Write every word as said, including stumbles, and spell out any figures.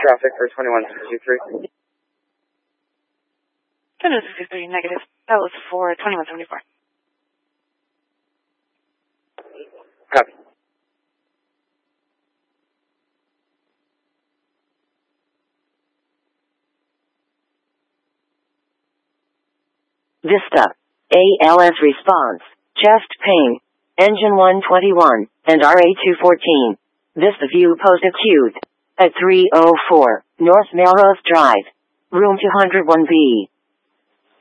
traffic for twenty-one sixty-three. twenty-one sixty-three, negative. That was for twenty-one seventy-four. Copy. Vista. A L S response. Chest pain. Engine one twenty-one, and R A two fourteen. Vista view post acute. At three oh four, North Melrose Drive. Room two oh one B.